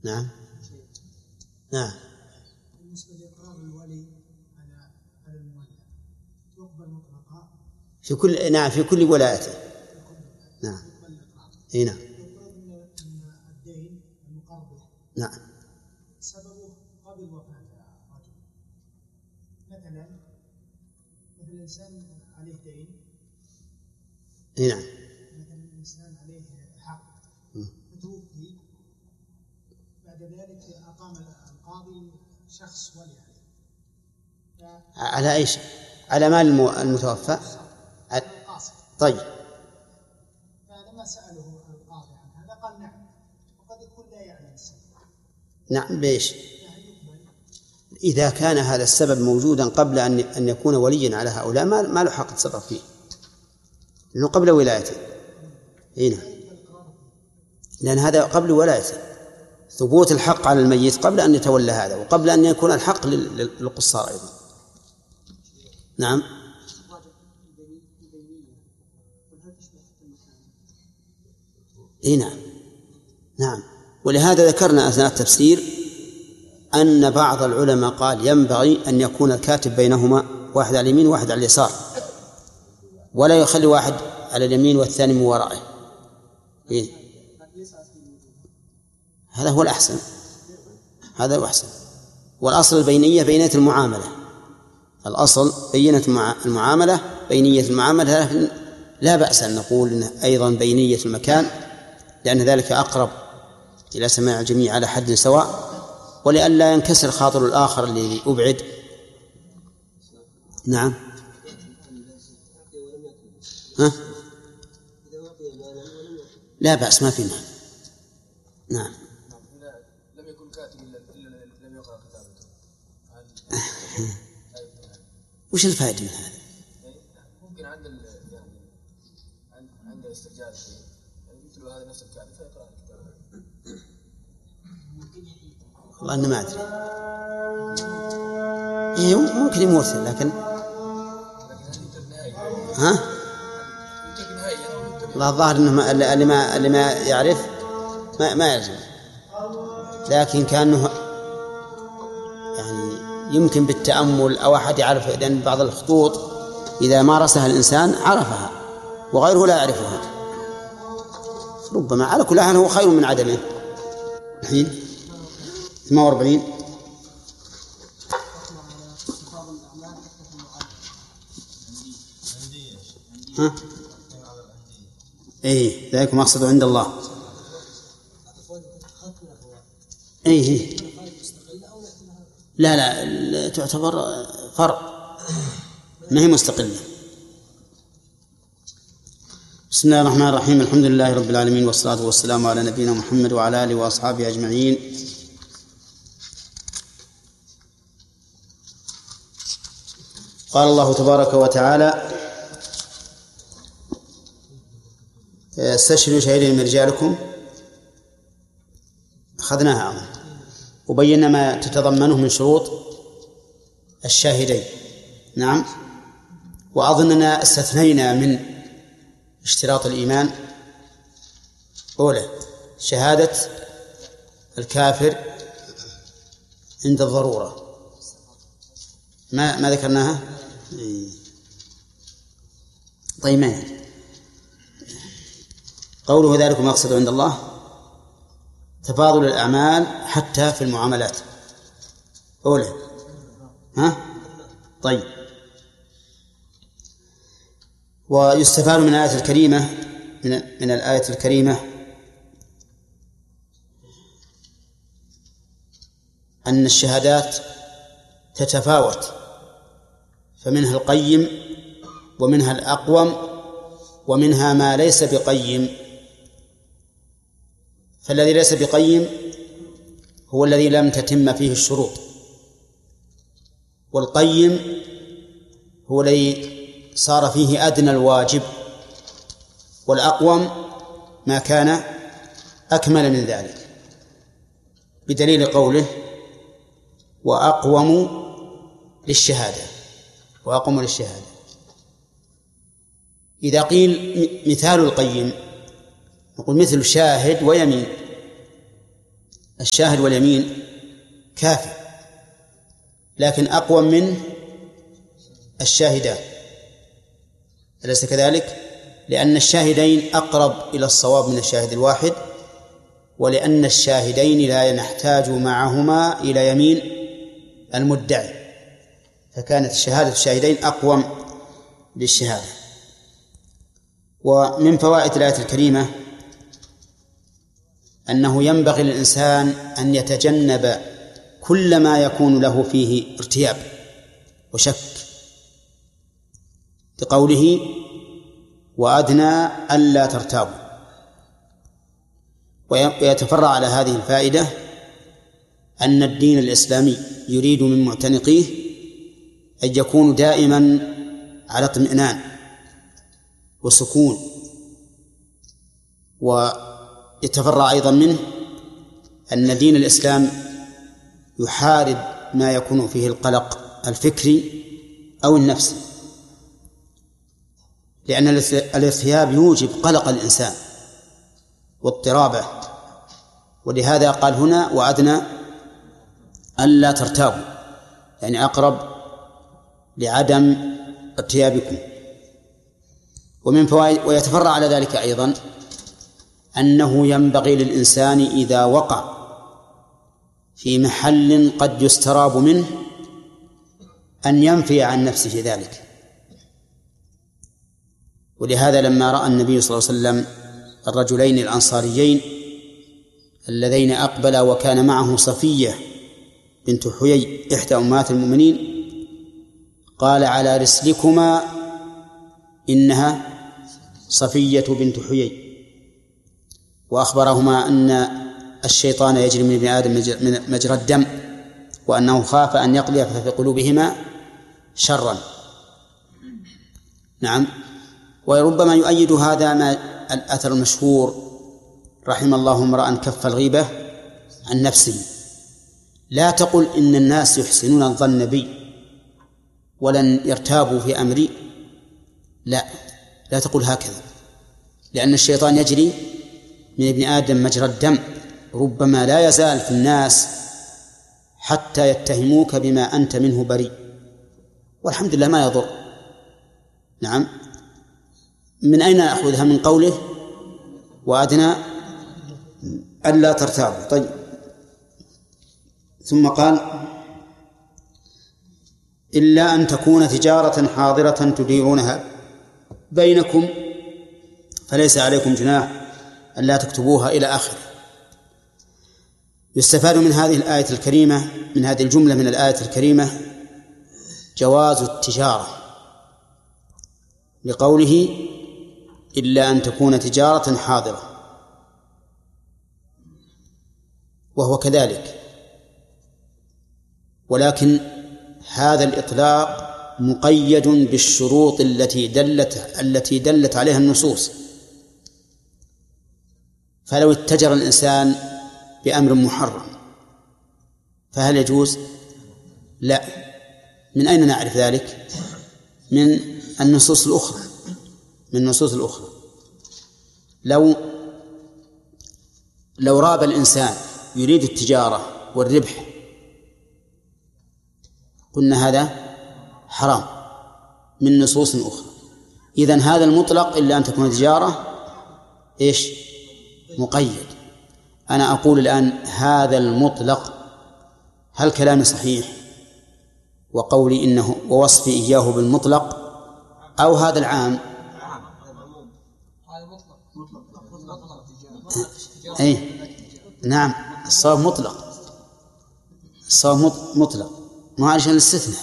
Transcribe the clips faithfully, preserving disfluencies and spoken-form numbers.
نعم نعم. بالنسبة لإقرار الولي على على المولى يقبل مطلقا في كل نعم في كل ولايته. نعم. إيه نعم. يقول أن الدين المقرض نعم. سببه قبل وفاة الرجل. مثلا مثل الإنسان عليه دين. إيه نعم. مثلا الإنسان عليه حق فتوفي بعد ذلك أقام القاضي شخص ولي عليه. على أي شيء؟ على مال المتوفى. على القاصد. طيب. فلما سأله القاضي عن هذا قال نعم وقد يكون لا يعلم السبب. نعم بإيش؟ إذا كان هذا السبب موجودا قبل أن أن يكون وليا على هؤلاء ما ما له حق يتصرف فيه لأنه قبل ولايته. هنا لأن هذا قبل ولايته، ثبوت الحق على الميت قبل أن يتولى هذا وقبل أن يكون الحق للقصار أيضا. نعم. إيه نعم نعم. ولهذا ذكرنا أثناء التفسير أن بعض العلماء قال ينبغي أن يكون الكاتب بينهما واحد على اليمين وواحد على اليسار، ولا يخلي واحد على اليمين والثاني من ورائه. إيه؟ هذا هو الأحسن، هذا هو الأحسن. والأصل البينية بينية المعاملة، الأصل بينة المعاملة بينية المعاملة، لا بأس أن نقول إن أيضا بينية المكان لأن ذلك أقرب إلى سماع الجميع على حد سواء، ولئلا ينكسر خاطر الآخر الذي أبعد. نعم. ها؟ لا بأس ما في مانع. نعم. لم يكن كاتب إلا لم يقرأ كتابته. وش الفائدة من هذا؟ ممكن عند يعني عند استرجاع مثل هذا نفس الكاتب فيقرأ كتابه. والله أنا ما أدري. إيه ممكن يموت لكن ها؟ لا الظاهر إنه اللي ما اللي ما يعرف ما ما يلزم، لكن كأنه يعني يمكن بالتأمل أو أحد يعرف، لأن بعض الخطوط إذا مارسها الإنسان عرفها وغيره لا يعرفها ربما. على كل حال هو خير من عدمه. الحين ثمانية وأربعين. ها؟ إيه ذلك مقصد عند الله. إيه لا لا تعتبر فرع ما هي مستقلة. بسم الله الرحمن الرحيم. الحمد لله رب العالمين والصلاة والسلام على نبينا محمد وعلى آله وأصحابه أجمعين. قال الله تبارك وتعالى: استشهدوا شهيدين من رجالكم. أخذناها أظن وبينا ما تتضمنه من شروط الشاهدين. نعم. وأظننا استثنينا من اشتراط الإيمان أولى شهادة الكافر عند الضرورة. ما ما ذكرناها. طيب ما يعني قوله ذلك مقصد عند الله تفاضل الأعمال حتى في المعاملات أولى. ها؟ طيب. ويستفاد من الآية الكريمة من من الآية الكريمة أن الشهادات تتفاوت، فمنها القيم ومنها الأقوم ومنها ما ليس بقيم. فالذي ليس بقيم هو الذي لم تتم فيه الشروط، والقيم هو الذي صار فيه أدنى الواجب، والأقوم ما كان أكمل من ذلك، بدليل قوله: وأقوم للشهادة. وأقوم للشهادة إذا قيل مثال القيم نقول مثل شاهد ويمين. الشاهد واليمين كافي، لكن أقوى من الشاهدان، أليس كذلك؟ لأن الشاهدين أقرب إلى الصواب من الشاهد الواحد، ولأن الشاهدين لا نحتاج معهما إلى يمين المدعي، فكانت شهادة الشاهدين أقوم للشهادة. ومن فوائد الآية الكريمة أنه ينبغي للإنسان أن يتجنب كل ما يكون له فيه ارتياب وشك، لقوله وأدنى ألا ترتابوا. ويتفرع على هذه الفائدة أن الدين الإسلامي يريد من معتنقيه أن يكونوا دائما على اطمئنان وسكون. ويتفرع أيضا منه أن دين الإسلام يحارب ما يكون فيه القلق الفكري أو النفسي، لأن الارتياب يوجب قلق الإنسان واضطرابه، ولهذا قال هنا وأدنى ألا ترتابوا، يعني أقرب لعدم ارتيابكم. ومن فوائد ويتفرع على ذلك أيضا أنه ينبغي للإنسان إذا وقع في محل قد يستراب منه أن ينفي عن نفسه ذلك. ولهذا لما رأى النبي صلى الله عليه وسلم الرجلين الأنصاريين اللذين أقبلا وكان معه صفية بنت حيي إحدى أمهات المؤمنين قال على رسلكما إنها صفية بنت حيي، وأخبرهما أن الشيطان يجري من ابن آدم مجرى الدم، وأنه خاف أن يقذف في قلوبهما شرا. نعم. وربما يؤيد هذا ما الأثر المشهور رحم الله امرأ كف الغيبة عن نفسه. لا تقل إن الناس يحسنون الظن بي ولن يرتابوا في أمري، لا لا تقول هكذا، لأن الشيطان يجري من ابن آدم مجرى الدم، ربما لا يزال في الناس حتى يتهموك بما أنت منه بريء، والحمد لله ما يضر. نعم. من أين أخذها؟ من قوله وأدنى ألا ترتابوا. طيب، ثم قال إلا أن تكون تجارة حاضرة تديرونها بينكم فليس عليكم جناح ألا تكتبوها إلى آخره. يستفاد من هذه الآية الكريمة، من هذه الجملة من الآية الكريمة، جواز التجارة، لقوله إلا أن تكون تجارة حاضرة، وهو كذلك، ولكن هذا الإطلاق مقيد بالشروط التي دلت التي دلت عليها النصوص. فلو اتجر الإنسان بأمر محرم فهل يجوز؟ لا. من أين نعرف ذلك؟ من النصوص الأخرى من النصوص الأخرى لو لو راب الإنسان يريد التجارة والربح قلنا هذا حرام من نصوص أخرى. إذن هذا المطلق إلا أن تكون تجارة إيش؟ مقيد. أنا أقول الآن هذا المطلق هل كلامي صحيح وقولي إنه ووصفي إياه بالمطلق، أو هذا العام؟ أي نعم، الصواب مطلق، الصواب مطلق، ما عشان الاستثناء،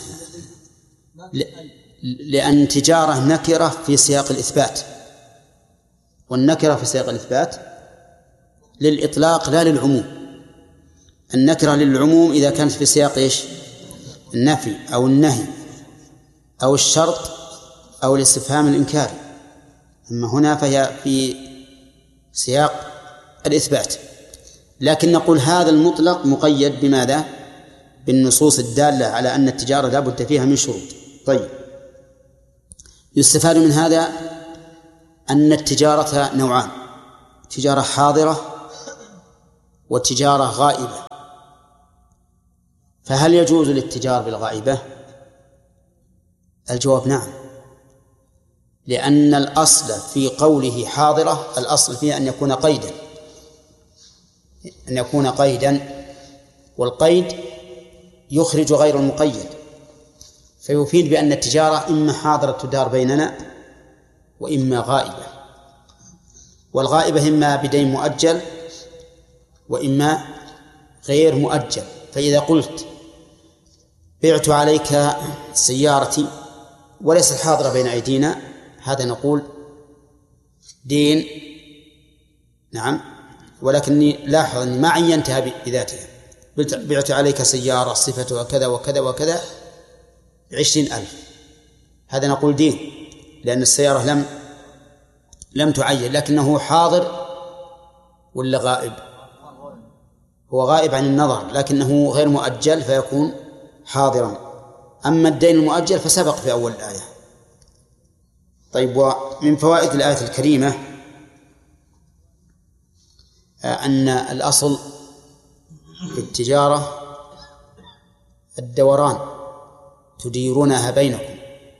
لأن تجارة نكرة في سياق الإثبات، والنكرة في سياق الإثبات للإطلاق لا للعموم. النكرة للعموم إذا كانت في سياق إيش؟ النفي أو النهي أو الشرط أو الاستفهام الإنكاري، أما هنا فهي في سياق الإثبات. لكن نقول هذا المطلق مقيد بماذا؟ بالنصوص الدالة على أن التجارة لا بد فيها من شروط. طيب، يستفاد من هذا أن التجارة نوعان: تجارة حاضرة والتجارة غائبة، فهل يجوز الاتجار بالغائبة؟ الجواب نعم، لأن الأصل في قوله حاضرة الأصل فيه أن يكون قيدا، أن يكون قيدا، والقيد يخرج غير المقيد، فيفيد بأن التجارة إما حاضرة تدار بيننا وإما غائبة، والغائبة إما بدين مؤجل وإما غير مؤجل. فإذا قلت بعت عليك سيارتي وليست حاضرة بين أيدينا، هذا نقول دين، نعم، ولكني لاحظ أني ما عينتها بذاتها، بعت عليك سيارة صفتها كذا وكذا وكذا عشرين ألف، هذا نقول دين، لأن السيارة لم لم تعين، لكنه حاضر ولا غائب؟ هو غائب عن النظر لكنه غير مؤجل فيكون حاضرا. أما الدين المؤجل فسبق في أول الآية. طيب، ومن فوائد الآية الكريمة أن الأصل في التجارة الدوران، تديرونها بينكم،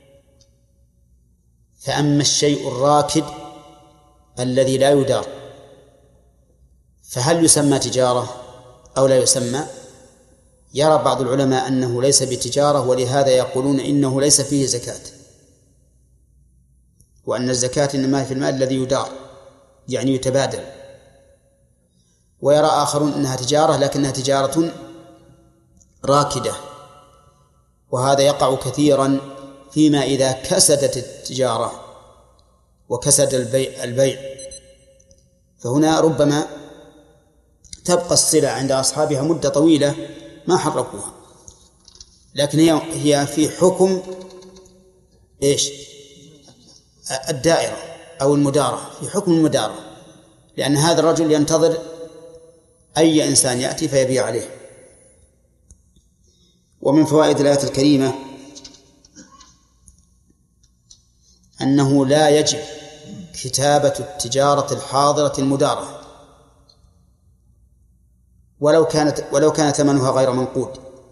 فأما الشيء الراكد الذي لا يدار فهل يسمى تجارة أو لا يسمى؟ يرى بعض العلماء أنه ليس بتجارة، ولهذا يقولون إنه ليس فيه زكاة، وأن الزكاة إنما في المال الذي يدار يعني يتبادل. ويرى آخرون أنها تجارة لكنها تجارة راكدة، وهذا يقع كثيرا فيما إذا كسدت التجارة وكسد البيع, البيع فهنا ربما تبقى السلع عند أصحابها مدة طويلة ما حركوها، لكن هي هي في حكم إيش؟ الدائرة أو المدارة، في حكم المدارة، لأن هذا الرجل ينتظر أي إنسان يأتي فيبيع عليه. ومن فوائد الآية الكريمة أنه لا يجب كتابة التجارة الحاضرة المدارة ولو كانت ولو كان ثمنها غير منقود،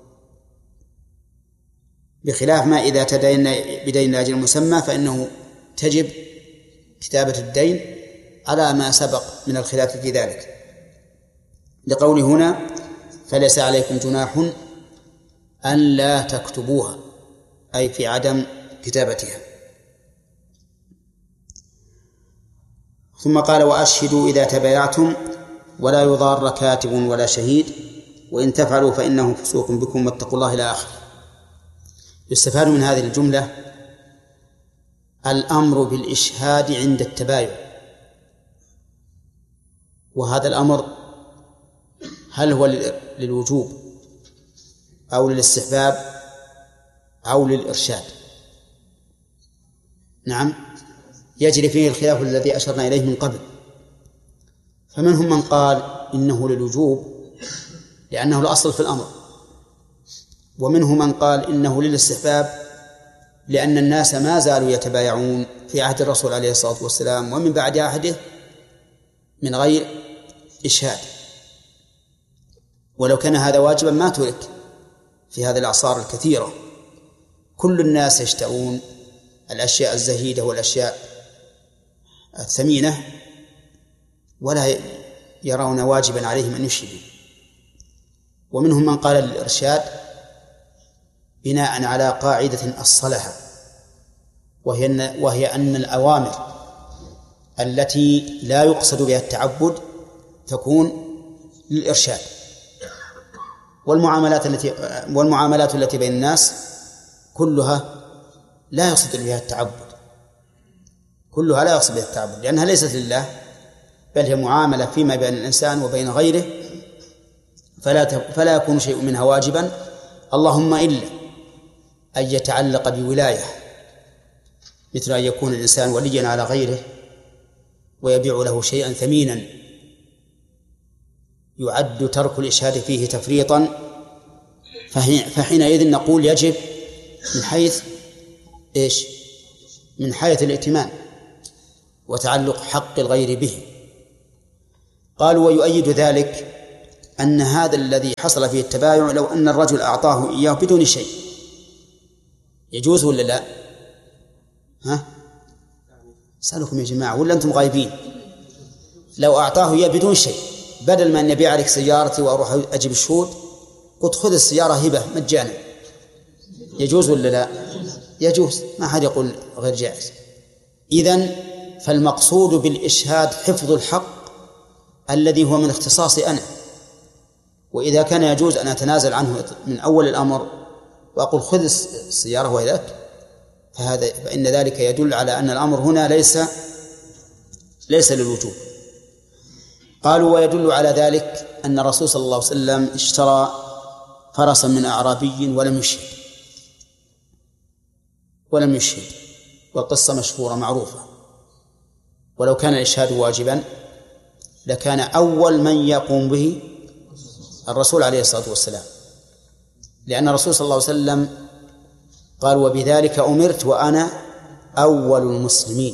بخلاف ما إذا تدين بدين لأجل مسمى فإنه تجب كتابة الدين على ما سبق من الخلاف في ذلك، لقوله هنا فليس عليكم جناح أن لا تكتبوها، أي في عدم كتابتها. ثم قال وأشهدوا إذا تبايعتم ولا يضار كاتب ولا شهيد وإن تفعلوا فإنه فسوق بكم واتقوا الله إلى آخره. يستفاد من هذه الجملة الأمر بالإشهاد عند التبايع، وهذا الأمر هل هو للوجوب أو للاستحباب أو للإرشاد؟ نعم، يجري فيه الخلاف الذي أشرنا إليه من قبل، فمنهم من قال إنه للوجوب لأنه الأصل في الأمر، ومنهم من قال إنه للاستحباب لأن الناس ما زالوا يتبايعون في عهد الرسول عليه الصلاة والسلام ومن بعد عهده من غير إشهاد، ولو كان هذا واجبا ما ترك في هذه الأعصار الكثيرة. كل الناس يشترون الأشياء الزهيدة والأشياء الثمينة ولا يرون واجبا عليهم أن يشهدوا. ومنهم من قال للإرشاد بناء على قاعدة الصلحة، وهي وهي أن الأوامر التي لا يقصد بها التعبد تكون للإرشاد، والمعاملات التي والمعاملات التي بين الناس كلها لا يقصد بها التعبد، كلها لا يقصد بها التعبد لأنها ليست لله، بل هي معاملة فيما بين الإنسان وبين غيره، فلا فلا يكون شيء منها واجبا، اللهم إلا أن يتعلق بولاية، مثل أن يكون الإنسان وليا على غيره ويبيع له شيئا ثمينا يعد ترك الإشهاد فيه تفريطا، فحينئذ نقول يجب من حيث إيش؟ من حيث الائتمان وتعلق حق الغير به. قالوا ويؤيد ذلك أن هذا الذي حصل فيه التبايع لو أن الرجل أعطاه إياه بدون شيء يجوز ولا لا؟ ها؟ سألكم يا جماعة ولا أنتم غايبين؟ لو أعطاه إياه بدون شيء، بدل ما أن يبيع عليك سيارتي وأروح أجيب الشهود، قلت خذ السيارة هبة مجانا، يجوز ولا لا؟ يجوز، ما حد يقول غير جائز. إذن فالمقصود بالإشهاد حفظ الحق الذي هو من اختصاصي أنا، وإذا كان يجوز أن أتنازل عنه من أول الأمر وأقول خذ السيارة وهي لك، فهذا فإن ذلك يدل على أن الأمر هنا ليس ليس للوجوب. قالوا ويدل على ذلك أن الرسول صلى الله عليه وسلم اشترى فرسا من أعرابي ولم يشهد ولم يشهد والقصة مشهورة معروفة. ولو كان الإشهاد واجبا لكان أول من يقوم به الرسول عليه الصلاة والسلام، لأن الرسول صلى الله عليه وسلم قال وبذلك أمرت وأنا أول المسلمين.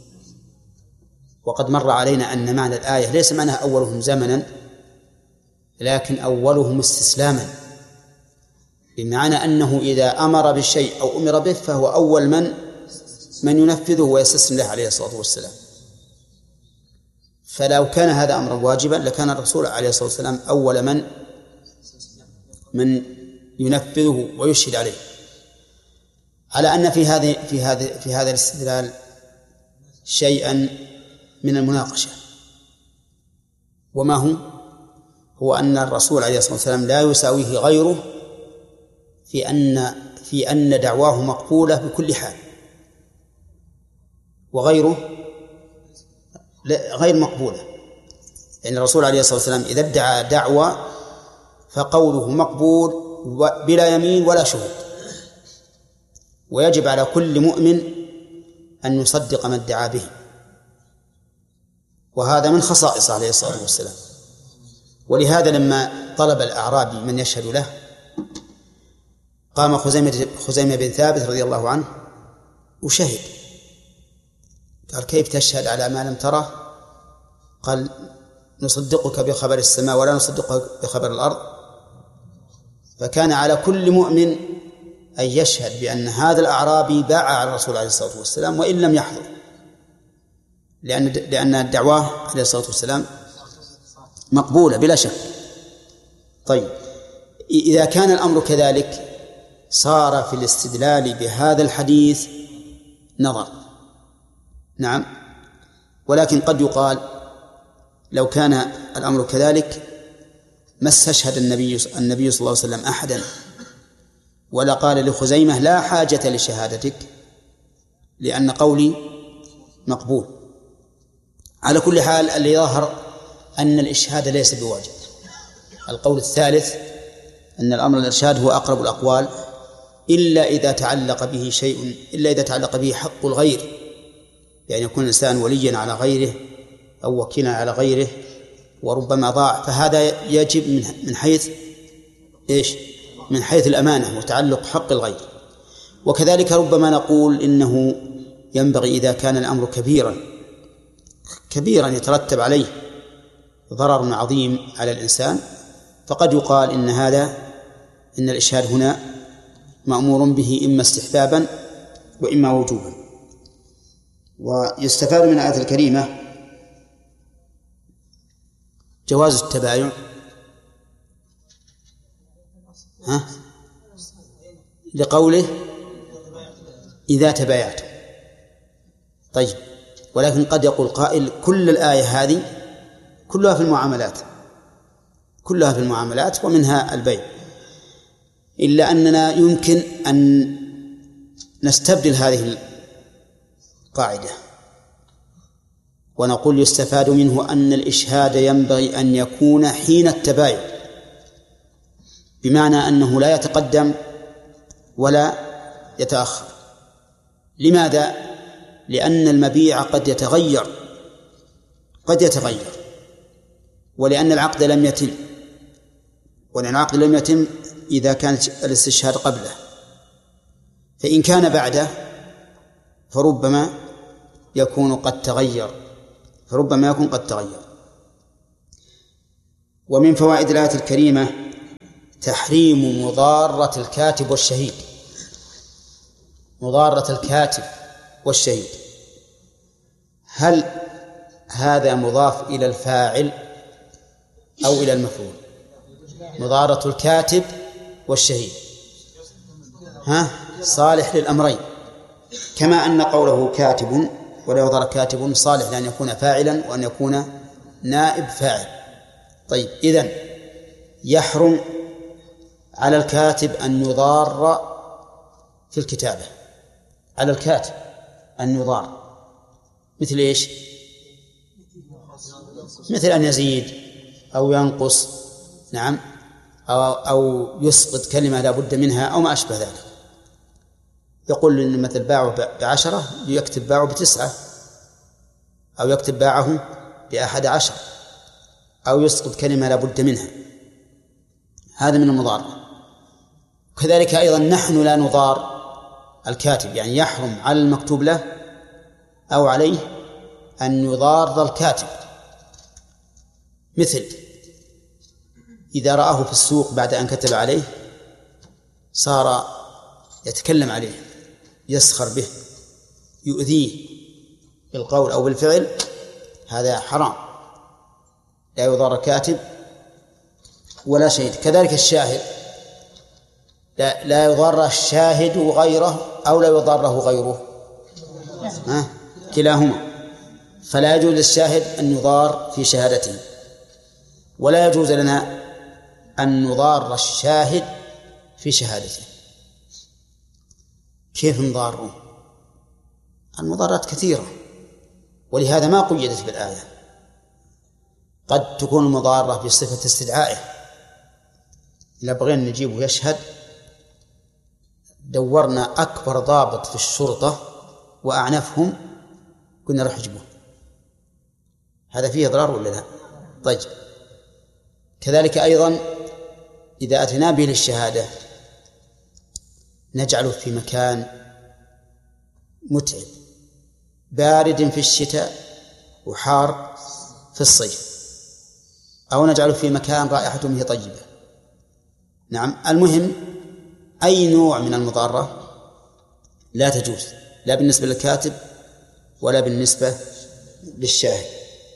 وقد مر علينا أن معنى الآية ليس معناها أولهم زمنا، لكن أولهم استسلاما، بمعنى أنه إذا أمر بالشيء أو أمر به فهو أول من من ينفذه ويستسلم له عليه الصلاة والسلام. فلو كان هذا أمرا واجبا لكان الرسول عليه الصلاة والسلام أول من من ينفذه ويشهد عليه. على أن في هذه في هذا في هذا الاستدلال شيئا من المناقشة، وما هو هو أن الرسول عليه الصلاة والسلام لا يساويه غيره في أن في أن دعواه مقبولة بكل حال، وغيره غير مقبولة. يعني الرسول عليه الصلاة والسلام إذا ادعى دعوة فقوله مقبول بلا يمين ولا شهود، ويجب على كل مؤمن أن يصدق ما ادعى به، وهذا من خصائصه عليه الصلاة والسلام. ولهذا لما طلب الأعرابي من يشهد له قام خزيمة, خزيمة بن ثابت رضي الله عنه وشهد. قال كيف تشهد على ما لم تره؟ قال نصدقك بخبر السماء ولا نصدقك بخبر الأرض. فكان على كل مؤمن أن يشهد بأن هذا الأعرابي باع على الرسول عليه الصلاة والسلام وإن لم يحضر، لأن لأن الدعوة عليه الصلاة والسلام مقبولة بلا شك. طيب إذا كان الأمر كذلك صار في الاستدلال بهذا الحديث نظر. نعم، ولكن قد يقال لو كان الأمر كذلك ما استشهد النبي النبي صلى الله عليه وسلم أحدا ولا قال لخزيمة لا حاجة لشهادتك لأن قولي مقبول. على كل حال اللي يظهر أن الإشهاد ليس بواجب. القول الثالث أن الأمر الإرشاد هو أقرب الأقوال، إلا إذا تعلق به شيء إلا إذا تعلق به حق الغير، يعني يكون الإنسان وليا على غيره أو وكيلا على غيره وربما ضاع، فهذا يجب من حيث إيش؟ من حيث الأمانة وتعلق حق الغير. وكذلك ربما نقول إنه ينبغي إذا كان الأمر كبيرا كبيرا يترتب عليه ضرر عظيم على الإنسان، فقد يقال إن هذا إن الإشهاد هنا مأمور به إما استحبابا وإما وجوبا. ويستفاد من الآية الكريمة جواز التبايع ها؟ لقوله إذا تبايعتم. طيب، ولكن قد يقول قائل كل الآية هذه كلها في المعاملات كلها في المعاملات ومنها البيع، إلا أننا يمكن أن نستبدل هذه القاعدة ونقول يستفاد منه أن الإشهاد ينبغي أن يكون حين التبايع، بمعنى أنه لا يتقدم ولا يتأخر. لماذا؟ لأن المبيع قد يتغير قد يتغير ولأن العقد لم يتم ولأن العقد لم يتم إذا كانت الاستشهاد قبله، فإن كان بعده فربما يكون قد تغير فربما يكون قد تغير ومن فوائد الآية الكريمة تحريم مضارة الكاتب والشهيد. مضارة الكاتب والشهيد، هل هذا مضاف إلى الفاعل أو إلى المفعول؟ مضارة الكاتب والشهيد ها صالح للأمرين، كما أن قوله كاتب ولا يضار كاتب صالح لأن يكون فاعلا وأن يكون نائب فاعل. طيب، إذن يحرم على الكاتب أن يضار في الكتابة، على الكاتب أن يضار مثل إيش؟ مثل أن يزيد أو ينقص، نعم، أو, أو يسقط كلمة لا بد منها أو ما أشبه ذلك. يقول إن مثل باعه بعشرة يكتب باعه بتسعة، أو يكتب باعه بأحد عشر، أو يسقط كلمة لا بد منها، هذا من المضارة. كذلك أيضا نحن لا نضار الكاتب، يعني يحرم على المكتوب له أو عليه أن يضار الكاتب، مثل إذا رآه في السوق بعد أن كتب عليه صار يتكلم عليه، يسخر به، يؤذيه بالقول أو بالفعل، هذا حرام، لا يضار الكاتب ولا شهيد. كذلك الشاهد لا, لا يضار الشاهد غيره أو لا يضاره غيره، ها؟ كلاهما. فلا يجوز للشاهد أن يضار في شهادته، ولا يجوز لنا أن نضار الشاهد في شهادته. كيف نضاره؟ المضارات كثيرة، ولهذا ما قيدت بالآية. قد تكون المضارة بصفة استدعائه، إذا بغينا نجيبه يشهد دورنا أكبر ضابط في الشرطة وأعنفهم كنا نروح نجيبه، هذا فيه إضرار ولا لا؟ طيب، كذلك أيضا إذا أتينا به للشهادة نجعله في مكان متعب، بارد في الشتاء وحار في الصيف، أو نجعله في مكان رائحته منه طيبة. نعم، المهم أي نوع من المضارة لا تجوز، لا بالنسبة للكاتب ولا بالنسبة للشاهد.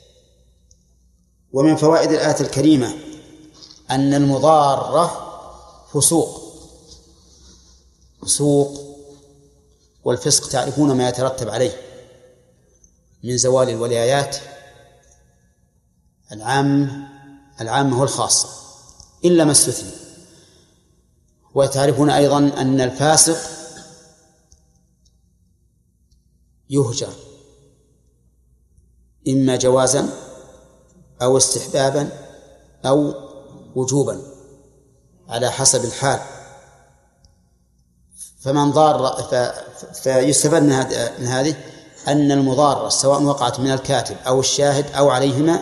ومن فوائد الآية الكريمة أن المضارة فسوق، فسوق والفسق تعرفون ما يترتب عليه من زوال الولايات العام العامة والخاصة إلا ما استثني. وتعرفون أيضا أن الفاسق يهجر إما جوازا أو استحبابا أو وجوبا على حسب الحال. فمن ضار فيستفاد من هذه أن المضارة سواء وقعت من الكاتب أو الشاهد أو عليهما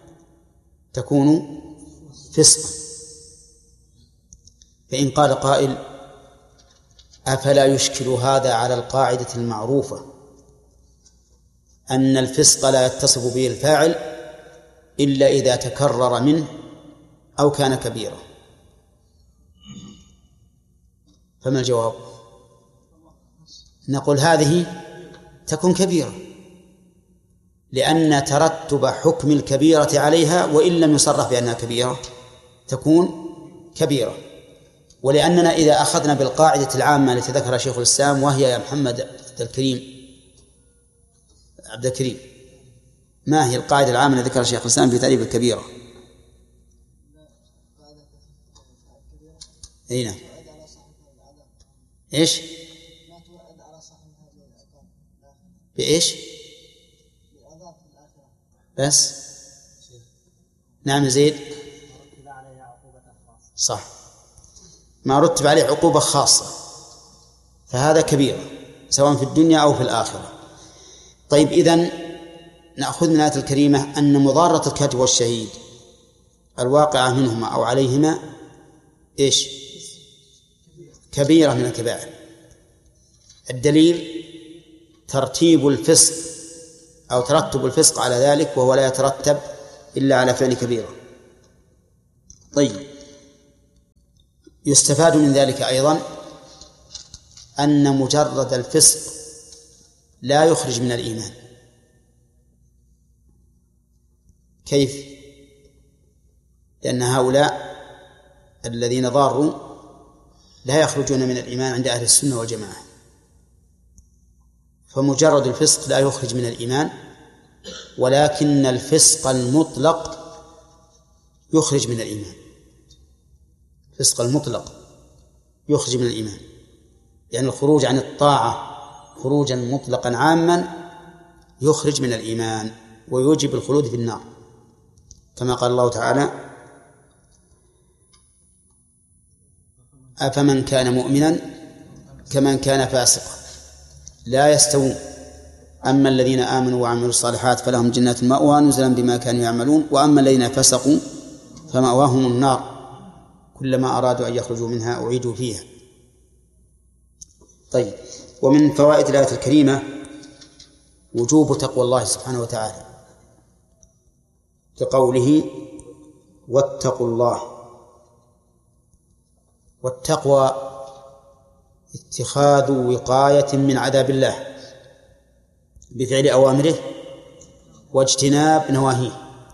تكون فسقا. فإن قال قائل أفلا يشكل هذا على القاعدة المعروفة أن الفسق لا يتصف به الفاعل إلا إذا تكرر منه أو كان كبيرا؟ فما الجواب؟ نقول هذه تكون كبيرة، لأن ترتب حكم الكبيرة عليها وإن لم يصرح بأنها كبيرة تكون كبيرة. ولأننا إذا أخذنا بالقاعدة العامة التي ذكرها شيخ الإسلام، وهي يا محمد عبد الكريم عبد الكريم ما هي القاعدة العامة التي ذكرها شيخ الإسلام في تعريف الكبيرة؟ أين؟ إيش؟ بإيش؟ بس نعم زيد صح، ما رتب عليه عقوبة خاصة فهذا كبير سواء في الدنيا أو في الآخرة. طيب، إذن نأخذ من الآية الكريمة أن مضارة الكاتب والشهيد الواقعة منهما أو عليهما إيش؟ كبيرة من الكبائر. الدليل ترتيب الفسق أو ترتب الفسق على ذلك، وهو لا يترتب إلا على فعل كبيرة. طيب، يستفاد من ذلك أيضا أن مجرد الفسق لا يخرج من الإيمان. كيف؟ لأن هؤلاء الذين ضاروا لا يخرجون من الإيمان عند أهل السنة والجماعة، فمجرد الفسق لا يخرج من الإيمان، ولكن الفسق المطلق يخرج من الإيمان. الفسق المطلق يخرج من الإيمان، يعني الخروج عن الطاعة خروجا مطلقا عاما يخرج من الإيمان ويوجب الخلود في النار، كما قال الله تعالى: أفمن كان مؤمنا كمن كان فاسقا لا يستوون، أما الذين آمنوا وعملوا الصالحات فلهم جنات المأوى نزلا بما كانوا يعملون، وأما الذين فسقوا فمأواهم النار كلما أرادوا أن يخرجوا منها أعيدوا فيها. طيب، ومن فوائد الآية الكريمة وجوب تقوى الله سبحانه وتعالى، كقوله: واتقوا الله. والتقوى اتخاذ وقاية من عذاب الله بفعل أوامره واجتناب نواهيه.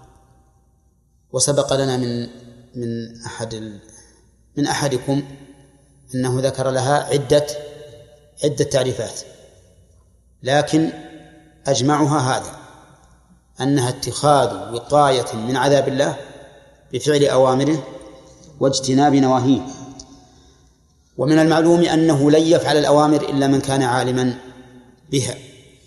وسبق لنا من من أحد من أحدكم أنه ذكر لها عدة عدة تعريفات، لكن أجمعها هذا: أنها اتخاذ وقاية من عذاب الله بفعل أوامره واجتناب نواهيه. ومن المعلوم أنه لن يفعل الأوامر إلا من كان عالما بها،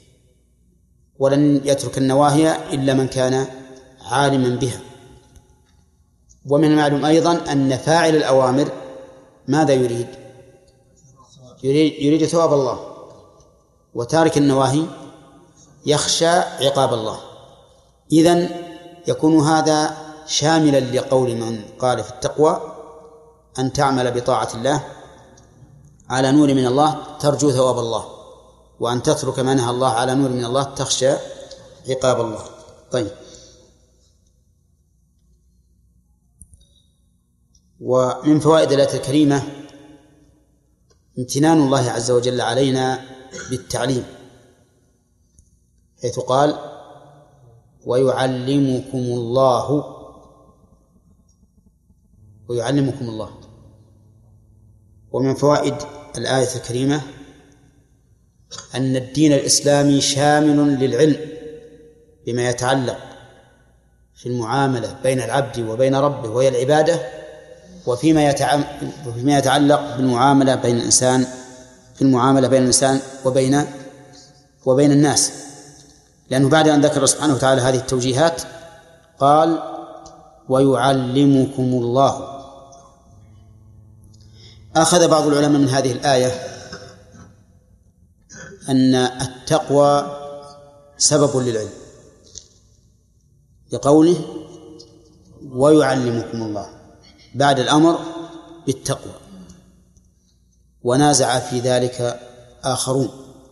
ولن يترك النواهي إلا من كان عالما بها. ومن المعلوم أيضا أن فاعل الأوامر ماذا يريد؟ يريد, يريد ثواب الله، وتارك النواهي يخشى عقاب الله. إذن يكون هذا شاملا لقول من قال في التقوى: أن تعمل بطاعة الله على نور من الله ترجو ثواب الله، وأن تترك ما نهى الله على نور من الله تخشى عقاب الله. طيب، ومن فوائد الآية الكريمة امتنان الله عز وجل علينا بالتعليم، حيث قال: ويعلمكم الله ويعلمكم الله. ومن فوائد الآية الكريمة أن الدين الإسلامي شامل للعلم بما يتعلق في المعاملة بين العبد وبين ربه وهي العبادة، وفيما وفيما يتعلق بالمعاملة بين الإنسان في المعاملة بين الإنسان وبين وبين الناس. لأنه بعد أن ذكر سبحانه وتعالى هذه التوجيهات قال: ويعلمكم الله. أخذ بعض العلماء من هذه الآية أن التقوى سبب للعلم، لقوله: ويعلمكم الله بعد الأمر بالتقوى. ونازع في ذلك آخرون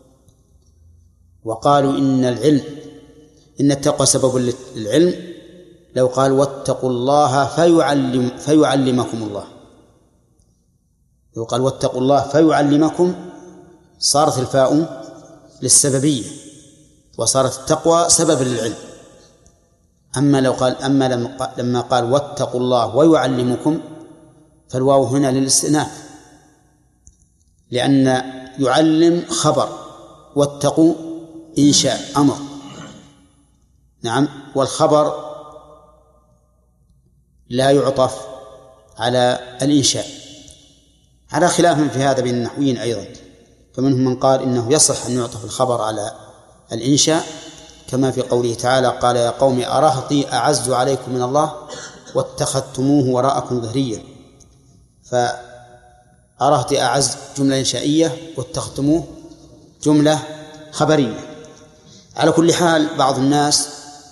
وقالوا إن العلم إن التقوى سبب للعلم لو قال: واتقوا الله فيعلم فيعلمكم الله. لو قال: واتقوا الله فيعلمكم صارت الفاء للسببية وصارت التقوى سبب للعلم. أما لو قال أما لما قال: واتقوا الله ويعلمكم، فالواو هنا للاستئناف، لأن يعلم خبر، واتقوا إنشاء أمر. نعم، والخبر لا يعطف على الإنشاء، على خلاف في هذا بين النحويين أيضا، فمنهم من قال إنه يصح أن يعطف الخبر على الإنشاء، كما في قوله تعالى: قال يا قوم أرهطي أعز عليكم من الله واتخذتموه وراءكم ظهريا. فأرهطي أعز جملة إنشائية، واتخذتموه جملة خبرية. على كل حال، بعض الناس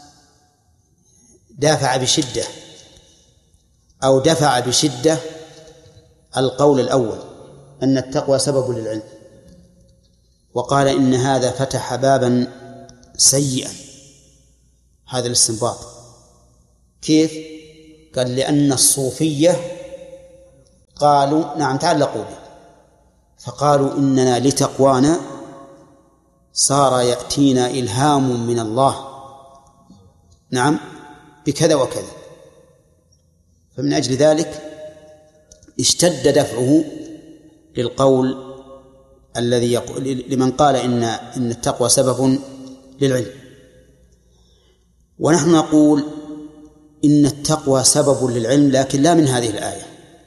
دافع بشدة أو دفع بشدة القول الأول أن التقوى سبب للعلم، وقال إن هذا فتح بابا سيئا، هذا الاستنباط. كيف؟ قال لأن الصوفية قالوا نعم تعلقوا به، فقالوا إننا لتقوانا صار يأتينا إلهام من الله نعم بكذا وكذا، فمن أجل ذلك اشتد دفعه للقول الذي يقول لمن قال إن إن التقوى سبب للعلم. ونحن نقول إن التقوى سبب للعلم لكن لا من هذه الآية،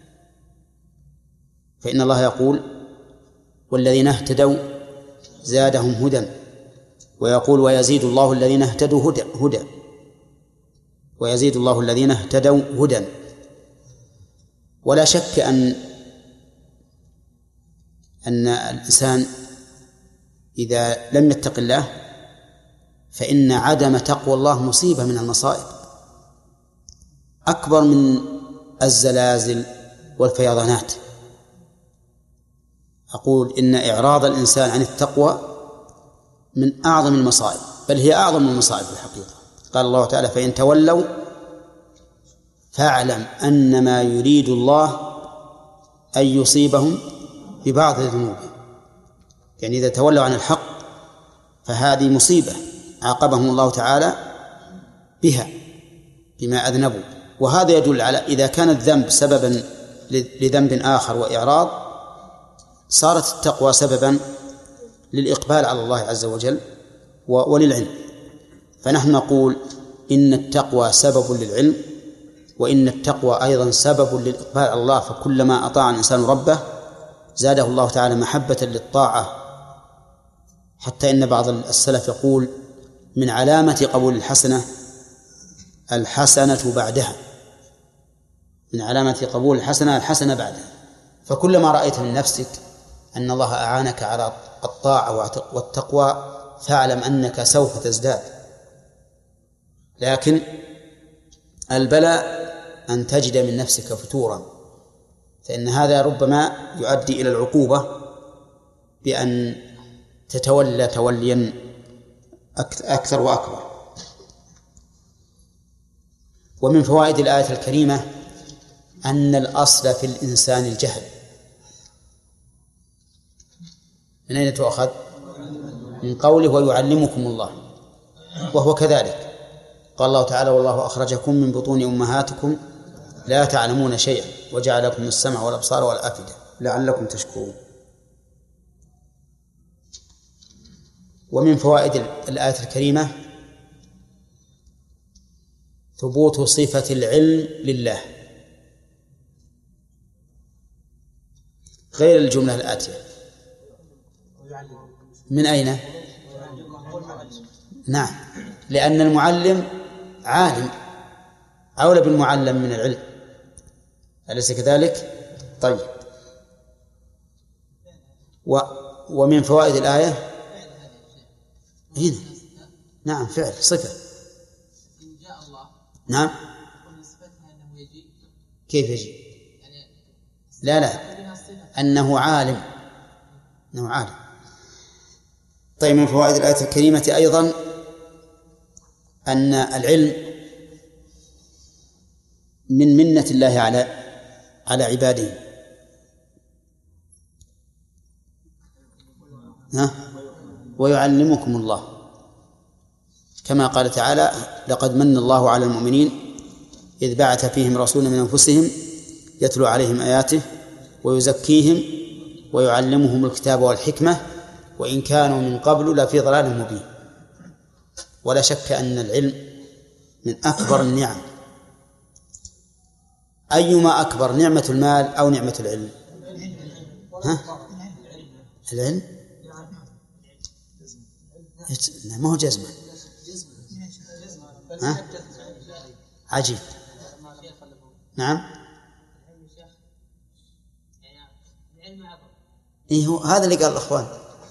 فإن الله يقول والذين اهتدوا زادهم هدى، ويقول ويزيد الله الذين اهتدوا هدى هدى ويزيد الله الذين اهتدوا هدى. ولا شك أن أن الإنسان إذا لم يتق الله فإن عدم تقوى الله مصيبة من المصائب أكبر من الزلازل والفيضانات. أقول إن إعراض الإنسان عن التقوى من أعظم المصائب، بل هي أعظم المصائب في الحقيقة. قال الله تعالى فإن تولوا فاعلم أنما يريد الله أن يصيبهم ببعض ذنوبهم، يعني إذا تولوا عن الحق فهذه مصيبة عاقبهم الله تعالى بها بما أذنبوا. وهذا يدل على إذا كان الذنب سببا لذنب آخر وإعراض صارت التقوى سببا للإقبال على الله عز وجل وللعلم. فنحن نقول إن التقوى سبب للعلم، وإن التقوى أيضا سبب للإقبال على الله، فكلما أطاع الإنسان ربه زاده الله تعالى محبة للطاعة، حتى إن بعض السلف يقول من علامة قبول الحسنة الحسنة بعدها، من علامة قبول الحسنة الحسنة بعدها. فكلما رأيت من نفسك أن الله أعانك على الطاعة والتقوى فاعلم أنك سوف تزداد. لكن البلاء أن تجد من نفسك فتورا، فإن هذا ربما يؤدي إلى العقوبة بأن تتولى توليا أكثر وأكبر. ومن فوائد الآية الكريمة أن الأصل في الإنسان الجهل. من أين تؤخذ؟ من قوله ويعلمكم الله، وهو كذلك. قال الله تعالى والله أخرجكم من بطون أمهاتكم لا تعلمون شيئا وجعل لكم السمع والأبصار والأفئدة لعلكم تشكرون. ومن فوائد الآية الكريمة ثبوت صفة العلم لله غير الجملة الآتية. من أين؟ نعم، لأن المعلم عالم أولى بالمعلم من العلم، أليس كذلك؟ طيب. و ومن فوائد الآية هنا نعم فعل صفة. نعم كيف يجي؟ لا لا أنه عالم، أنه عالم. طيب من فوائد الآية الكريمة أيضا أن العلم من منة الله على على عباده. ها؟ ويعلمكم الله، كما قال تعالى لقد من الله على المؤمنين إذ بعث فيهم رسولا من أنفسهم يتلو عليهم آياته ويزكيهم ويعلمهم الكتاب والحكمة وإن كانوا من قبل لفي ضلال مبين. ولا شك أن العلم من أكبر النعم. أيما أكبر، نعمة المال أو نعمة العلم؟ ها؟ العلم؟ ما هو جزمة. ها؟ عجيب. نعم. إيه هو هذا اللي قال الأخوان.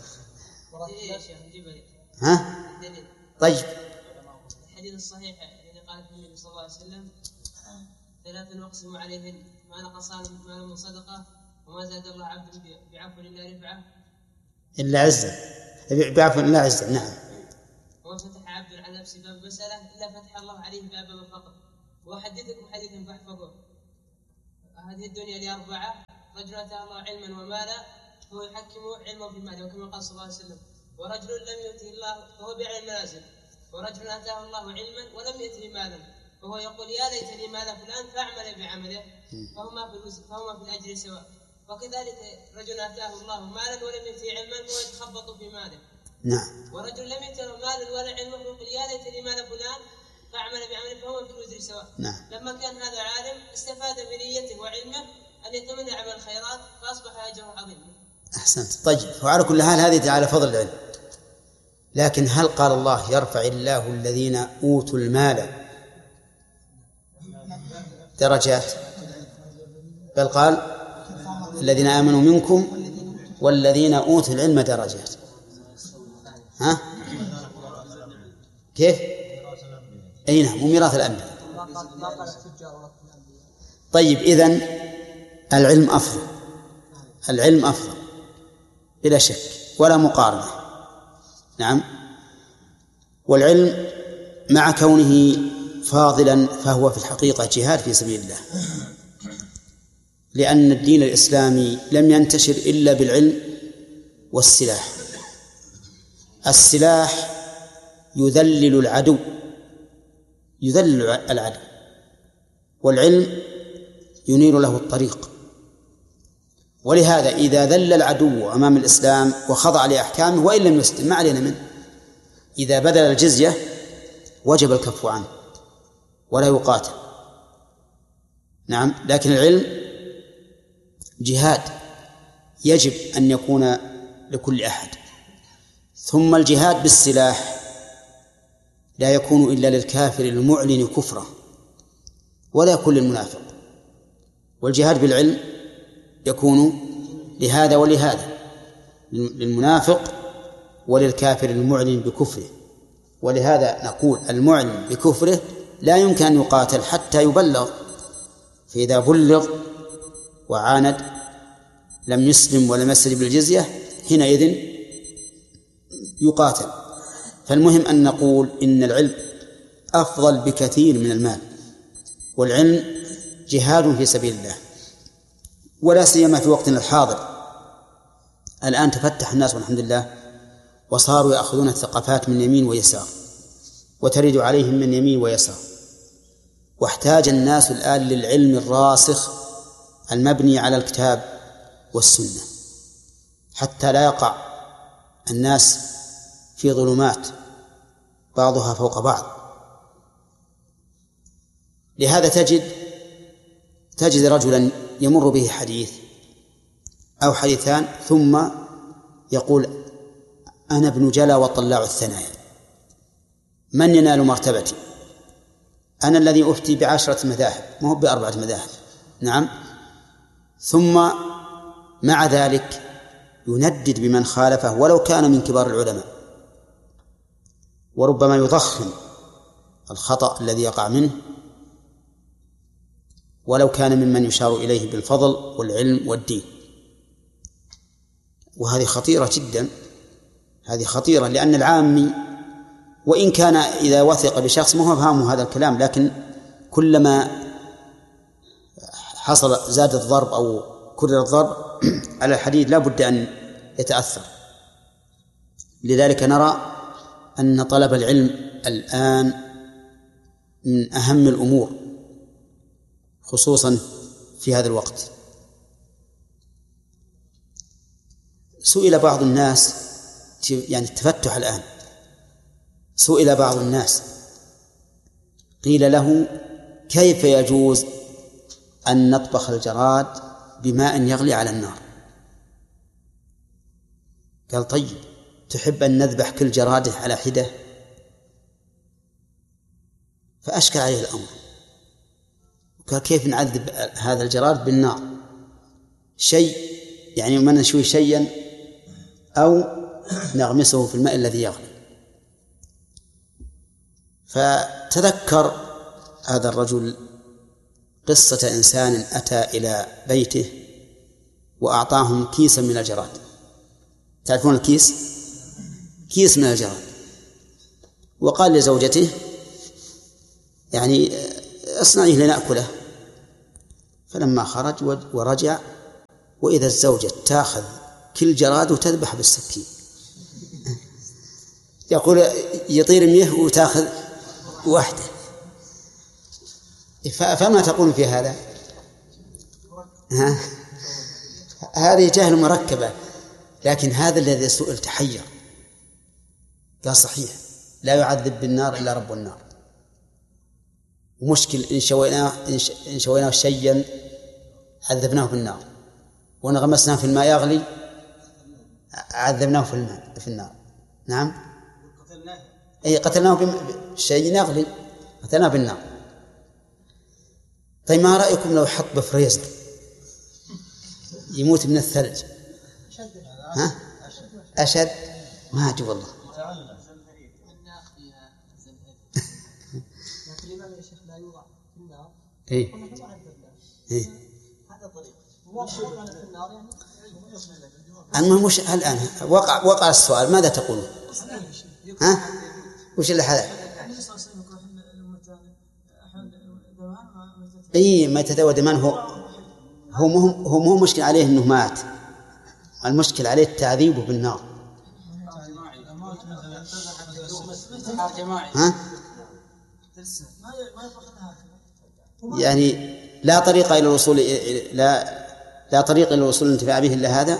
ها؟ طيب. الحديث الصحيح الذي قال فيه النبي صلى الله عليه وسلم ثلاث نقسم عليهن ما نقص مال من صدقة وما زاد الله عبد بعفو إلا رفعة إلا عزة، بعفو إلا عزة. نعم. وما فتح عبد على نفسه باب مسألة إلا فتح الله عليه باب الفقر وأحدثكم حديثا فاحفظوه. هذه الدنيا لأربعة: رجل آتاه الله علما ومالا فهو يحكم علمه في ماله، وكما قال صلى الله عليه وسلم: ورجل لم يؤته الله فهو بيع المنازل، ورجل آتاه الله علما ولم يؤته مالا فهو يقول يا ليتني مال فلان فأعمل بعمله، فهما في فهما في الأجر سواء. وكذلك رجل آتاه الله مالا ولم يؤته علما فهو يتخبط في ماله. نعم. ورجل لم يؤته مالا ولا علما فيقول يا ليتني مال فلان فأعمل بعمله، فهو في الوزر سواء. نعم. لما كان هذا عالم استفاد بنيته وعلمه أن يتمنى عمل الخيرات فأصبح أجره عظيما. أحسنت. طيب، وعلى كل حال هذه على فضل العلم. لكن هل قال الله يرفع الله الذين أوتوا المال درجات؟ بل قال الذين آمنوا منكم والذين أوتوا العلم درجات. ها؟ كيف؟ أي نعم، وميراث الأنبياء. طيب، إذن العلم أفضل، العلم أفضل بلا شك ولا مقارنة. نعم. والعلم مع كونه فاضلا فهو في الحقيقة جهاد في سبيل الله، لأن الدين الإسلامي لم ينتشر إلا بالعلم والسلاح. السلاح يذلل العدو، يذلل العدو، والعلم ينير له الطريق. ولهذا إذا ذل العدو أمام الإسلام وخضع لأحكامه وإن لم يسلم ما علينا منه، إذا بذل الجزية وجب الكف عنه ولا يقاتل. نعم. لكن العلم جهاد يجب أن يكون لكل أحد. ثم الجهاد بالسلاح لا يكون إلا للكافر المعلن كفره، ولا يكون للمنافق. والجهاد بالعلم يكون لهذا ولهذا، للمنافق وللكافر المعلن بكفره. ولهذا نقول المعلن بكفره لا يمكن أن يقاتل حتى يبلغ، فإذا بلغ وعاند لم يسلم ولم يسلم بالجزية حينئذ يقاتل. فالمهم أن نقول إن العلم أفضل بكثير من المال، والعلم جهاد في سبيل الله، ولا سيما في وقتنا الحاضر. الآن تفتح الناس والحمد لله، وصاروا يأخذون الثقافات من يمين ويسار، وترد عليهم من يمين ويسار. واحتاج الناس الآن للعلم الراسخ المبني على الكتاب والسنة، حتى لا يقع الناس في ظلمات بعضها فوق بعض. لهذا تجد تجد رجلا يمر به حديث أو حديثان ثم يقول أنا ابن جلا وطلاع الثنايا، من ينال مرتبتي؟ أنا الذي أفتي بعشرة مذاهب ما هو بأربعة مذاهب. نعم. ثم مع ذلك يندد بمن خالفه ولو كان من كبار العلماء، وربما يضخم الخطأ الذي يقع منه ولو كان ممن يشار إليه بالفضل والعلم والدين. وهذه خطيرة جدا، هذه خطيرة، لأن العامي وإن كان إذا وثق بشخص ما هو فهمه هذا الكلام، لكن كلما حصل زاد الضرب أو كرر الضرب على الحديد لا بد أن يتأثر. لذلك نرى أن طلب العلم الآن من أهم الأمور، خصوصا في هذا الوقت. سئل بعض الناس، يعني التفتح الآن، سئل بعض الناس قيل له كيف يجوز أن نطبخ الجراد بماء يغلي على النار؟ قال طيب تحب أن نذبح كل جرادة على حدة؟ فأشكل عليه الأمر، قال كيف نعذب هذا الجراد بالنار؟ شيء يعني ما نشوي شيئا أو نغمسه في الماء الذي يغلي. فتذكر هذا الرجل قصة إنسان أتى إلى بيته وأعطاهم كيسا من الجراد. تعرفون الكيس؟ كيس من الجراد. وقال لزوجته يعني اصنعيه لنأكله. فلما خرج ورجع وإذا الزوجة تأخذ كل جراد وتذبح بالسكين. يقول يطير ميه وتأخذ واحدة. فما تقول في هذا؟ ها؟ هذه جهل مركبة. لكن هذا الذي سئل تحير، قال صحيح لا يعذب بالنار إلا رب النار، ومشكل إن شويناه إن شويناه شيئا عذبناه بالنار، وإن غمسناه في الماء يغلي عذبناه في الماء في النار. نعم، أي قتلناه بشيء يغلي، قتلناه بالنار. طيب ما رأيكم لو حط بفريزر يموت من الثلج؟ ها؟ أشد؟ ما أجي والله. إيه إيه المهم وش الآن وقع وقع السؤال، ماذا تقولون؟ ها؟ وش اللي حدث؟ إيه ما تدوى دمان هو هو مو هو مو مشكل عليه إنه مات، المشكل عليه التعذيب بالنار. ها؟ يعني لا طريق إلى الوصول لا لا طريق إلى الوصول الانتفاع به إلا هذا.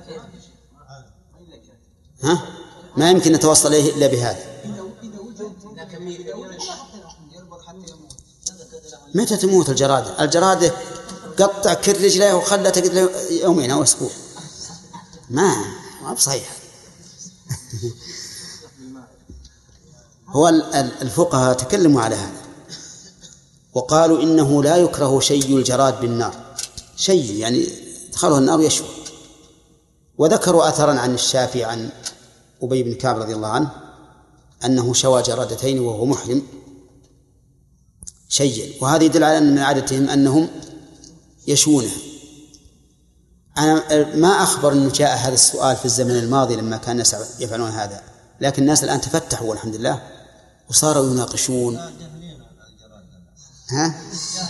ها؟ ما يمكن نتوصل إليه إلا بهذا. متى تموت الجرادة؟ الجرادة قطع كل رجله وخلى تقدر يومين أو أسبوع. ما ما بصحيح. هو الفقهاء تكلموا على هذا وقالوا إنه لا يكره شيء الجراد بالنار، شيء يعني دخله النار يشوي. وذكروا أثرا عن الشافعي عن أبي بن كعب رضي الله عنه أنه شوى جرادتين وهو محرم شيء، وهذا يدل على أن من عادتهم أنهم يشونه. أنا ما أخبر أنه جاء هذا السؤال في الزمن الماضي لما كان الناس يفعلون هذا، لكن الناس الآن تفتحوا والحمد لله وصاروا يناقشون. ها؟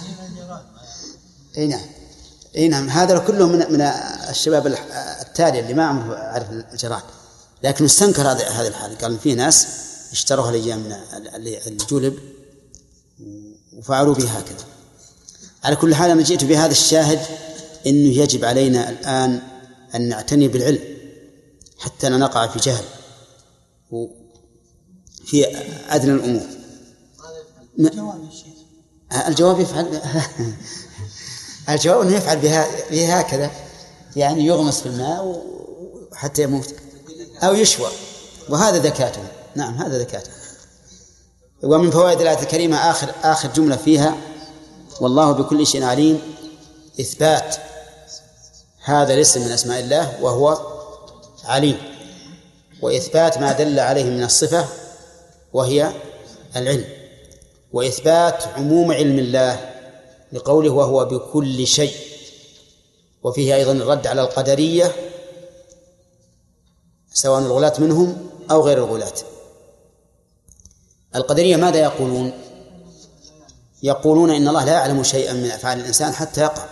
اي نعم، اي نعم، هذا كله من من الشباب التالي اللي ما عمره عرف الجراد، لكن استنكر هذا هذا الحال. قال في ناس اشتروها الايام من الجلب وفعلوا به هكذا. على كل حال أنا جئت بهذا الشاهد إنه يجب علينا الآن أن نعتني بالعلم حتى لا نقع في جهل في أدنى الأمور. الجواب يفعل الجواب أنه يفعل بها هكذا، يعني يغمس في الماء حتى يموت أو يشوى، وهذا ذكاته. نعم هذا ذكاته. ومن فوائد الآية الكريمة آخر آخر جملة فيها والله بكل شيء عليم، إثبات هذا الاسم من أسماء الله وهو عليم، وإثبات ما دل عليه من الصفة وهي العلم، وإثبات عموم علم الله لقوله وهو بكل شيء. وفيه أيضا الرد على القدرية سواء الغلاة منهم أو غير الغلاة. القدرية ماذا يقولون؟ يقولون إن الله لا يعلم شيئا من أفعال الإنسان حتى يقع.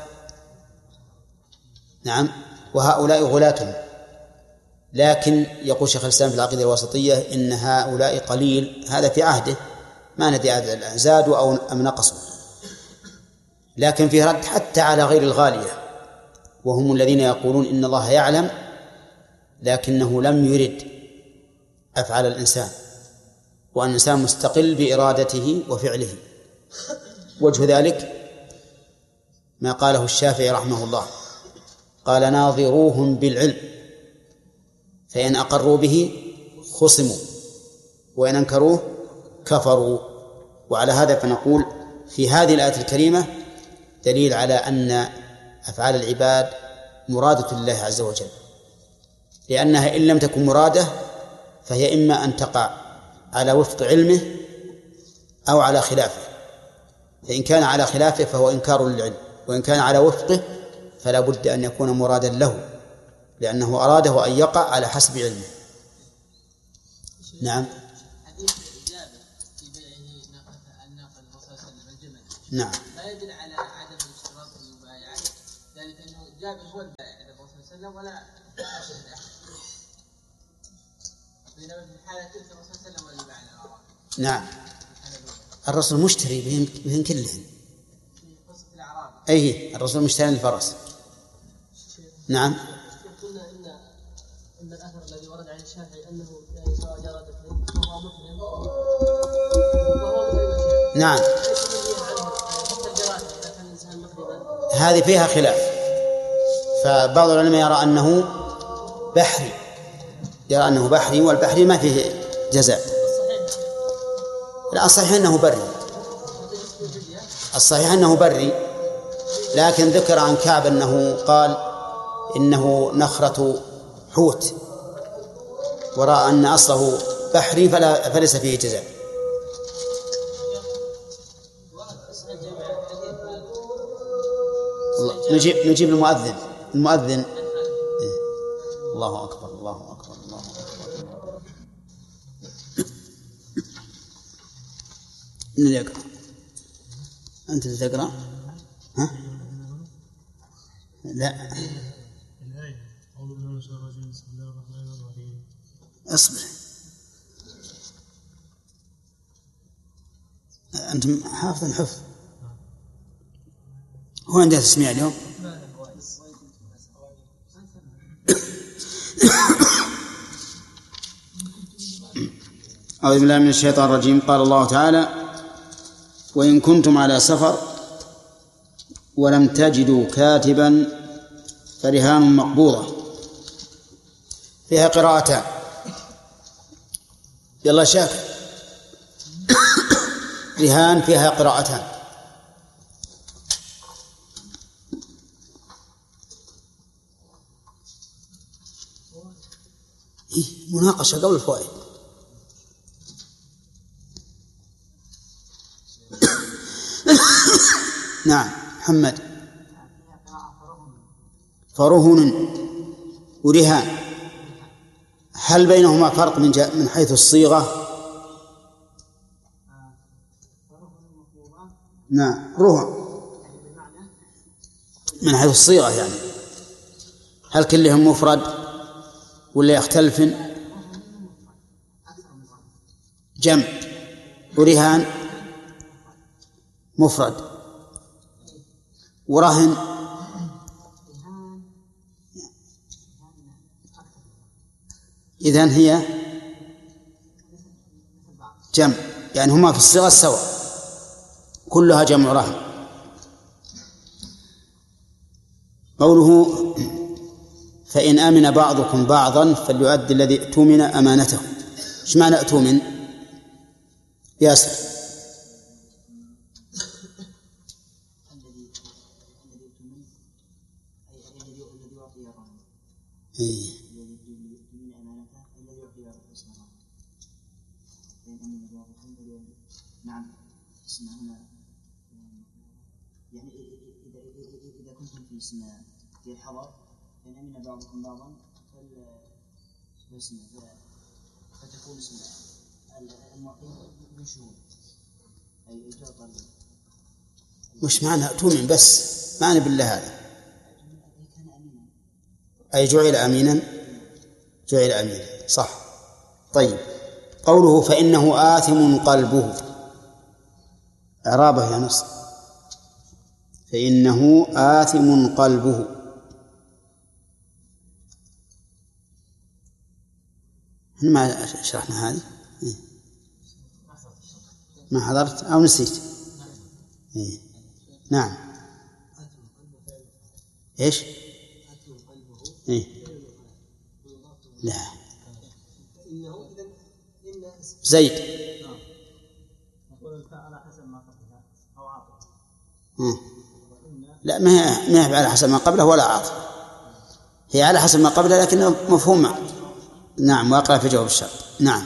نعم، وهؤلاء غلاة. لكن يقول شيخ الإسلام في العقيدة الواسطية إن هؤلاء قليل، هذا في عهده، ما ندري زادوا أو أم نقصوا. لكن في رد حتى على غير الغالية، وهم الذين يقولون إن الله يعلم لكنه لم يرد أفعال الإنسان، وأن الإنسان مستقل بإرادته وفعله. وجه ذلك ما قاله الشافعي رحمه الله، قال ناظروهم بالعلم فإن أقروا به خصموا وإن أنكروه كفروا. وعلى هذا فنقول في هذه الآية الكريمة دليل على أن أفعال العباد مرادة لله عز وجل، لأنها إن لم تكن مرادة فهي إما أن تقع على وفق علمه أو على خلافه، فإن كان على خلافه فهو إنكار للعلم، وإن كان على وفقه فلا بد أن يكون مرادا له لأنه أراده أن يقع على حسب علمه. نعم. حديث جابر في بيعه الناقة الناقة الرسول صلى الله عليه وسلم الجمل نعم. لا يدل على عدم اشتراط المبايعة، ذلك أنه جابر هو البائع للرسول صلى الله عليه وسلم ولا أشهد أحد، بينما في الحالة تلك الرسول صلى الله عليه وسلم ولا يبايع الأعراب. نعم. الرسول مشتري بهم بهم كلهم. في قصة الأعراب. أي الرسول مشتري الفرس. نعم. قلنا إن إن الأثر الذي ورد عن الشافعي أنه يعني سواء جرى دفن فهو محرم وهو محرم. نعم. هذه فيها خلاف، فبعض العلماء يرى أنه بحري، يرى أنه بحري، والبحري ما فيه جزاء. لا، الصحيح أنه بري، الصحيح أنه بري، لكن ذكر عن كعب أنه قال إنه نخرة حوت، ورأى أن أصله بحري فلا فليس فيه جزاء. نجيب نجيب المؤذن المؤذن إيه. الله أكبر الله أكبر الله أكبر. من اللي يقرأ؟ أنت تقرأ؟ ها؟ لا. أصبر، أنتم حافظ حفظ. هو عنده تسميع اليوم؟ أعوذ بالله من الشيطان الرجيم. قال الله تعالى: وإن كنتم على سفر ولم تجدوا كاتبا فرهان مقبوضة. فيها قراءتان. يلا شاكر. رهان فيها قراءتان. مناقشة قبل الفوائد. نعم محمد. فرهن ورهان، هل بينهما فرق من من حيث الصيغة؟ نعم رهن من حيث الصيغة، يعني هل كلهم مفرد ولا يختلفن؟ جمع. ورهان مفرد. ورهن إذن هي جمع، يعني هما في الصيغة سواء، كلها جمع رهن. قوله: فإن آمن بعضكم بعضا فليؤدي الذي اؤتمن أمانته. ايش معنى اؤتمن؟ ياسر. إيه. نعم اسمع هنا، يعني إذا إذا كنتم في اسم في الحضر فإن أمن بعضكم بعضا فالاسم فتكون اسم المعطي من شهود أي إجابة. وش معنى تؤمن بس؟ معنى بالله هذا أي جعل أمينا، جعل أمينا صح. طيب قوله: فإنه آثم قلبه، إعرابه يا نصر. فإنه آثم قلبه. ما شرحنا هذه؟ ما حضرت أو نسيت؟ إيه. نعم. إيش؟ إيه؟ لا. زيد. لا، ما هي ما هي على حسب ما قبله ولا عاطف، هي على حسب ما قبله لكن مفهوم. نعم، واقع في جواب الشرط. نعم.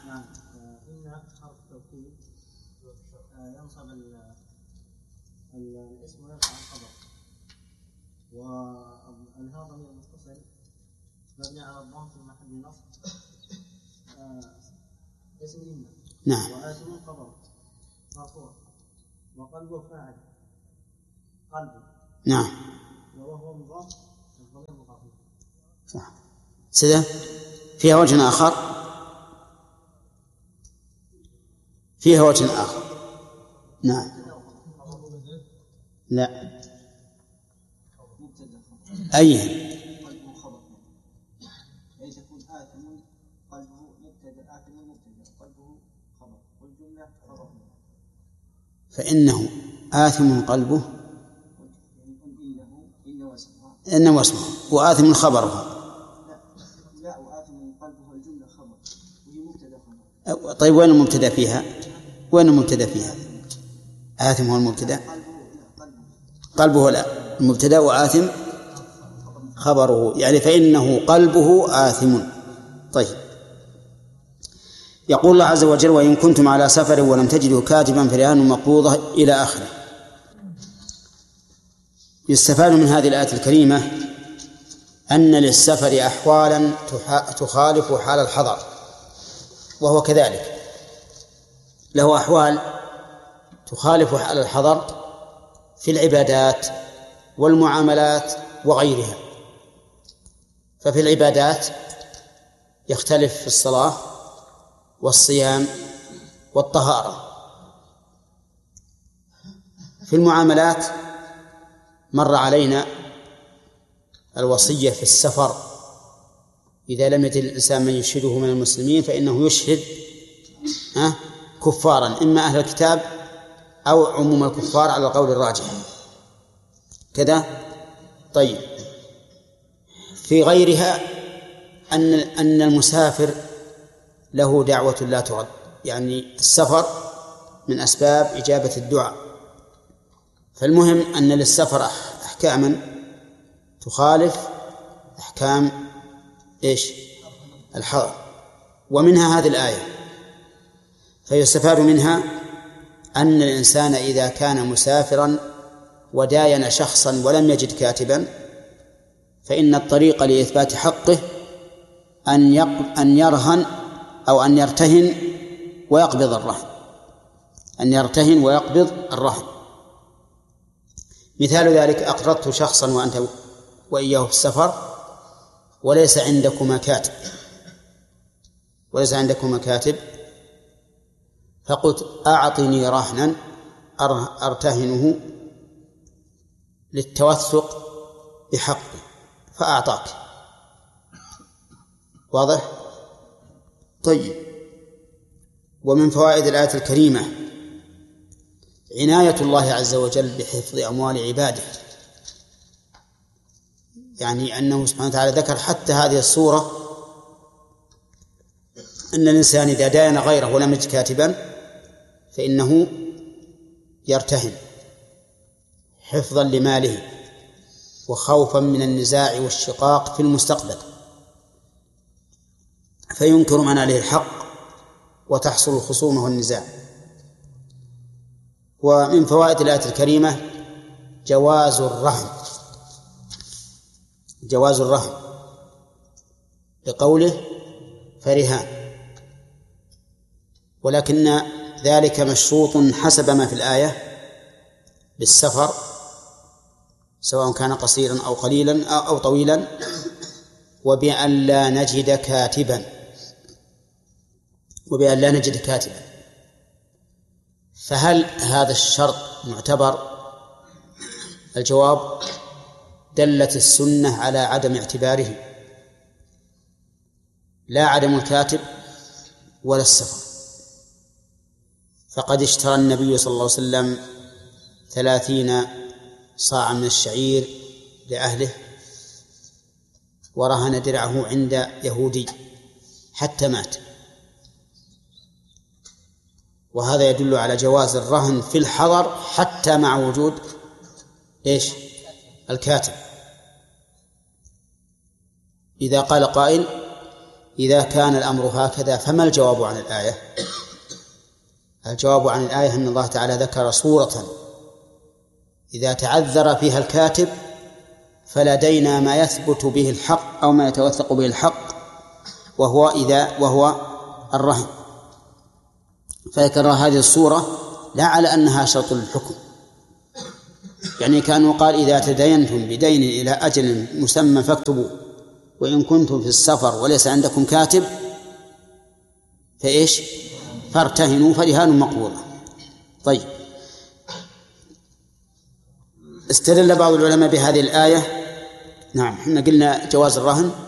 الاسم ويرفع الخبر، والهذا المتصل مبني على الضم في محل نصب اسم إن. نعم. وآثم خبر مرفوع وقلبه فاعل قلبه نعم وهو مضاف الضمير مضاف صح سيدا فيها وجه آخر فيها وجه آخر نعم لا أي قلبه خبر أي تكون آثم قلبه مبتدأ آثم مبتدأ قلبه خبر والجملة خبر فإنه آثم قلبه إنه واسمه وآثم خبره لا لا وآثم قلبه الجملة خبر وهي مبتدأ خبر. طيب وين المبتدأ فيها وين المبتدأ فيها آثم هو المبتدأ قلبه لا المبتدأ وآثم خبره يعني فإنه قلبه آثم. طيب يقول الله عز وجل وإن كنتم على سفر ولم تجدوا كاتبا فرهان مقبوضة إلى آخره. يستفاد من هذه الآية الكريمة أن للسفر أحوالا تخالف حال الحضر وهو كذلك له أحوال تخالف حال الحضر في العبادات والمعاملات وغيرها. ففي العبادات يختلف في الصلاة والصيام والطهارة. في المعاملات مر علينا الوصية في السفر إذا لم يجد الإنسان من يشهده من المسلمين فإنه يشهد كفارا إما أهل الكتاب أو عموم الكفار على القول الراجح كذا. طيب في غيرها أن أن المسافر له دعوة لا ترد يعني السفر من أسباب إجابة الدعاء. فالمهم أن للسفر أحكاما تخالف أحكام إيش الحضر ومنها هذه الآية. فيستفاد منها أن الإنسان إذا كان مسافرا وداين شخصا ولم يجد كاتبا فإن الطريق لإثبات حقه أن أن يرهن أو أن يرتهن ويقبض الرهن أن يرتهن ويقبض الرهن. مثال ذلك أقرضت شخصا وأنت وإياه في السفر وليس عندكما كاتب وليس عندكما كاتب فقلت أعطني رهنا أرتهنه للتوثق بحقي فأعطاك. واضح؟ طيب ومن فوائد الآية الكريمة عناية الله عز وجل بحفظ أموال عباده يعني أنه سبحانه وتعالى ذكر حتى هذه الصورة أن الإنسان إذا داين غيره ولم يجد كاتبا فإنه يرتهن حفظا لماله وخوفا من النزاع والشقاق في المستقبل فينكر من عليه الحق وتحصل الخصومة والنزاع. ومن فوائد الآية الكريمة جواز الرهن جواز الرهن لقوله فرهان ولكن ذلك مشروط حسب ما في الآية بالسفر سواء كان قصيرا أو قليلا أو طويلا وبأن لا نجد كاتبا وبأن لا نجد كاتبا. فهل هذا الشرط معتبر؟ الجواب دلت السنة على عدم اعتباره لا عدم الكاتب ولا السفر. فقد اشترى النبي صلى الله عليه وسلم ثلاثين صاعا من الشعير لأهله ورهن درعه عند يهودي حتى مات. وهذا يدل على جواز الرهن في الحضر حتى مع وجود إيش الكاتب. إذا قال قائل إذا كان الأمر هكذا فما الجواب عن الآية؟ الجواب عن الآية أن الله تعالى ذكر صورة إذا تعذر فيها الكاتب فلدينا ما يثبت به الحق أو ما يتوثق به الحق وهو إذا وهو الرهن. فذكر هذه الصورة لا على أنها شرط الحكم. يعني كانوا قال إذا تداينتم بدين إلى أجل مسمى فاكتبوا، وإن كنتم في السفر وليس عندكم كاتب فإيش فارتهنوا فرهان مقبولة. طيب، استدل بعض العلماء بهذه الآية. نعم، احنا قلنا جواز الرهن